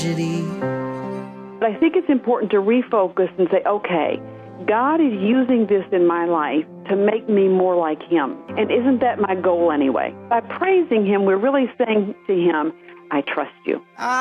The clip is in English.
But I think it's important to refocus and say, okay, God is using this in my life to make me more like Him. And isn't that my goal anyway? By praising Him, we're really saying to Him, I trust you.